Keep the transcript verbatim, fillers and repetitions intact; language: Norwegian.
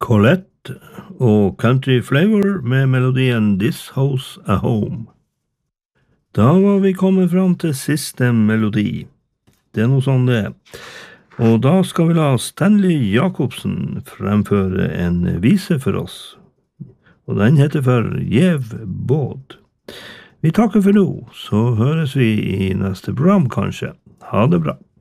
Colette og Country Flavor med melodien This House a Home. Da var vi kommet fram til siste melodi. Det er noe sånn det. Og da skal vi la Stanley Jacobsen fremføre en vise for oss. Og den heter for Gjev Båd. Vi takker for nå, så høres vi i neste program kanskje. Ha det bra.